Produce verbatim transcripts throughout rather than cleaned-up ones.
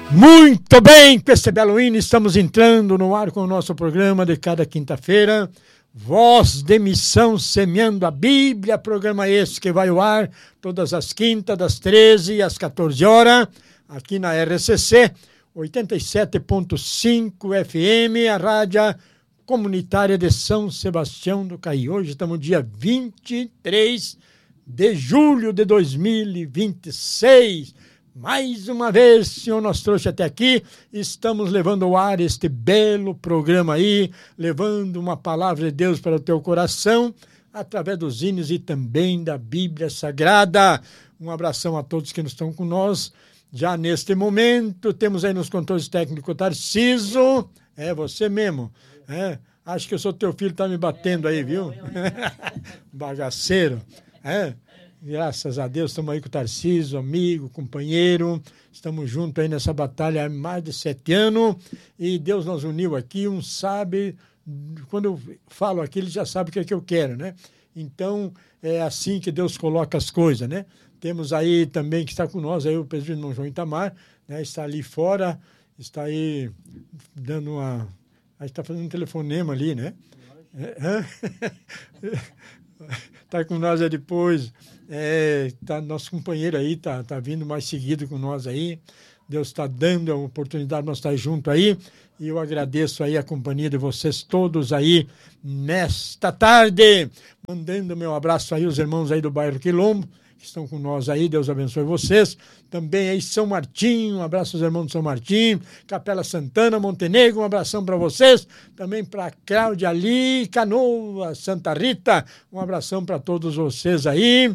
Muito bem, com esse belo hino, estamos entrando no ar com o nosso programa de cada quinta-feira, Voz de Missão Semeando a Bíblia, programa esse que vai ao ar todas as quintas, das treze às quatorze horas, aqui na R C C, oitenta e sete ponto cinco F M, a rádio comunitária de São Sebastião do Caí. Hoje estamos no dia vinte e três de julho de dois mil e vinte e seis. Mais uma vez, Senhor, nos trouxe até aqui, estamos levando ao ar este belo programa aí, levando uma palavra de Deus para o teu coração, através dos hinos e também da Bíblia Sagrada. Um abração a todos que estão com nós. Já neste momento, temos aí nos controles técnicos Tarciso, é você mesmo, é, acho que eu sou teu filho, tá me batendo aí, viu? Bagaceiro, é. Graças a Deus, estamos aí com o Tarcísio, amigo, companheiro, estamos juntos aí nessa batalha há mais de sete anos e Deus nos uniu aqui, um sabe, quando eu falo aqui, ele já sabe o que é que eu quero, né? Então, é assim que Deus coloca as coisas, né? Temos aí também que está com nós, aí o presbítero João Itamar, né? Está ali fora, está aí dando uma... Aí está fazendo um telefonema ali, né? Está com nós aí depois... É, tá, nosso companheiro aí tá, tá vindo mais seguido com nós aí. Deus está dando a oportunidade de nós estar juntos aí. E eu agradeço aí a companhia de vocês todos aí nesta tarde. Mandando meu abraço aí aos irmãos aí do bairro Quilombo, que estão com nós aí. Deus abençoe vocês. Também aí São Martinho, um abraço aos irmãos de São Martinho. Capela Santana, Montenegro, um abração para vocês. Também para Cláudia ali, Canoa, Santa Rita, um abração para todos vocês aí.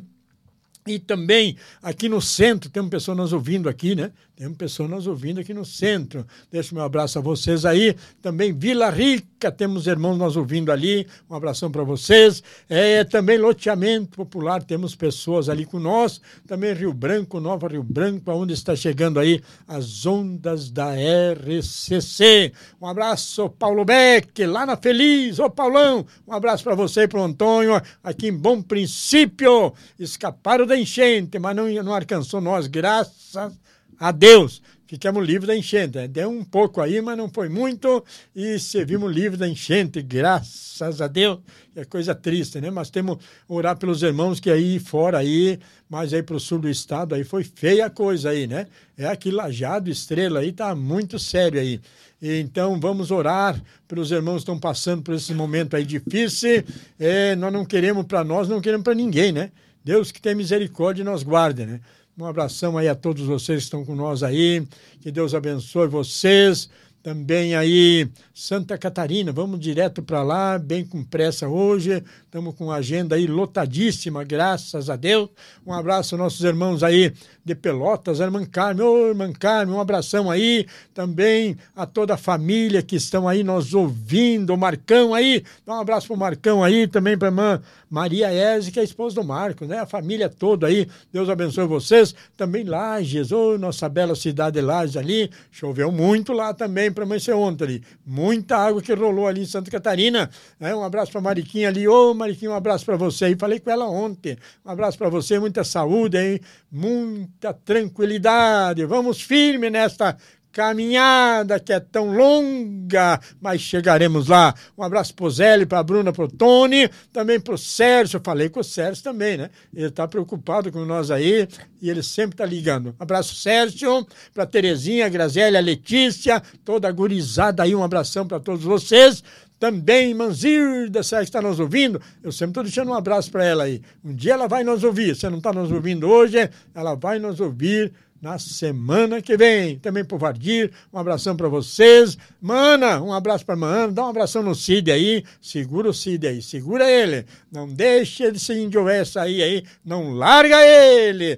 E também aqui no centro, temos pessoas nos ouvindo aqui, né? Temos pessoas nos ouvindo aqui no centro. Deixo meu abraço a vocês aí. Também Vila Rica, temos irmãos nos ouvindo ali. Um abração para vocês. É, também Loteamento Popular, temos pessoas ali com nós. Também Rio Branco, Nova Rio Branco, onde está chegando aí as ondas da R C C. Um abraço, Paulo Beck, lá na Feliz. Ô, Paulão, um abraço para você e para o Antônio, aqui em Bom Princípio. Escaparam da enchente, mas não, não alcançou nós, graças a Deus. Ficamos livres da enchente, né? Deu um pouco aí, mas não foi muito, e servimos livres da enchente, graças a Deus. É coisa triste, né? Mas temos que orar pelos irmãos que aí fora aí, mas aí para o sul do estado aí foi feia a coisa aí, né? É aqui Lajeado, Estrela aí, tá muito sério aí. Então, vamos orar pelos irmãos que estão passando por esse momento aí difícil. É, nós não queremos para nós, não queremos para ninguém, né? Deus que tem misericórdia e nos guarde, né? Um abração aí a todos vocês que estão com nós aí. Que Deus abençoe vocês. Também aí, Santa Catarina, vamos direto para lá, bem com pressa hoje. Estamos com a agenda aí lotadíssima, graças a Deus. Um abraço aos nossos irmãos aí de Pelotas, a irmã Carmen. Ô, irmã Carmen, um abração aí. Também a toda a família que estão aí nos ouvindo. O Marcão aí, dá um abraço para o Marcão aí. Também para a irmã Maria Eze, que é a esposa do Marcos, né? A família toda aí. Deus abençoe vocês. Também Lages, ô, nossa bela cidade de Lages ali. Choveu muito lá também para amanhecer ontem ali. Muita água que rolou ali em Santa Catarina. É, um abraço para Mariquinha ali. Ô, Mariquinha, um abraço para você aí. Falei com ela ontem. Um abraço para você, muita saúde aí, muita tranquilidade. Vamos firme nesta caminhada que é tão longa, mas chegaremos lá. Um abraço pro Zélio, pra Bruna, pro Tony, também pro Sérgio. Eu falei com o Sérgio também, né? Ele tá preocupado com nós aí e ele sempre tá ligando. Um abraço, Sérgio, pra Terezinha, Grazélia, Letícia, toda a gurizada aí. Um abração para todos vocês. Também Manzirda, se ela está nos ouvindo, eu sempre estou deixando um abraço para ela aí. Um dia ela vai nos ouvir. Se não está nos ouvindo hoje, ela vai nos ouvir na semana que vem. Também pro Vardir, um abração para vocês. Mana, um abraço para Mana, dá um abração no Cid aí, segura o Cid aí, segura ele, não deixa ele se indiover sair aí, não larga ele,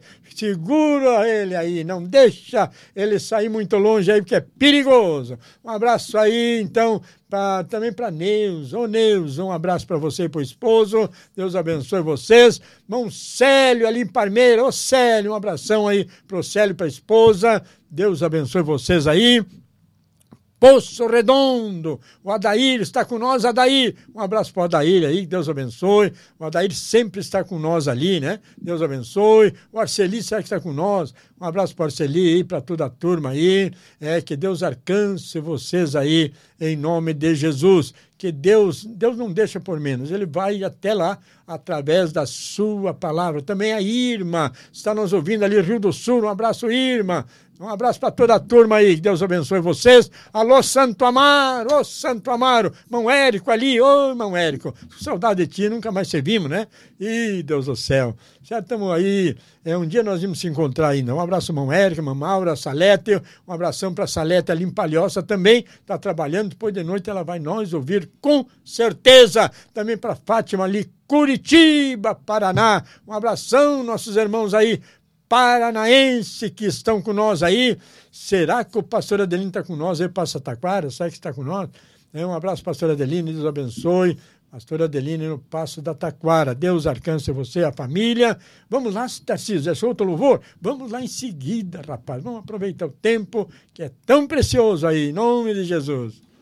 segura ele aí, não deixa ele sair muito longe aí, porque é perigoso. Um abraço aí, então, pra, também para Neus, ô Neus, um abraço para você e pro esposo, Deus abençoe vocês. Irmão Célio ali em Parmeira, ô Célio, um abração aí pro Célio e pra esposa, Deus abençoe vocês aí. Poço Redondo. O Adair está com nós, Adair. Um abraço para o Adair aí, que Deus abençoe. O Adair sempre está com nós ali, né? Deus abençoe. O Arceli, será que está com nós? Um abraço para o Arceli e para toda a turma aí. É, que Deus alcance vocês aí, em nome de Jesus. Que Deus, Deus não deixa por menos. Ele vai até lá, através da sua palavra. Também a Irma está nos ouvindo ali, Rio do Sul. Um abraço, Irma. Um abraço para toda a turma aí, que Deus abençoe vocês. Alô, Santo Amaro, ô Santo Amaro, irmão Érico ali, ô irmão Érico, saudade de ti, nunca mais se vimos, né? Ih, Deus do céu, já estamos aí, é, um dia nós vamos se encontrar ainda. Um abraço, irmão Érico, irmã Maura, Salete, um abração para a Salete ali em Palhoça também, está trabalhando, depois de noite ela vai nós ouvir com certeza. Também para Fátima ali, Curitiba, Paraná, um abração, nossos irmãos aí, paranaense que estão com nós aí. Será que o pastor Adelino está com nós aí, Passo Taquara? Será que está com nós? É, um abraço, pastor Adelino, Deus abençoe. Pastor Adelino no Passo da Taquara. Deus alcance você, a família. Vamos lá, Tarcísio, é solto o louvor? Vamos lá em seguida, rapaz. Vamos aproveitar o tempo que é tão precioso aí, em nome de Jesus.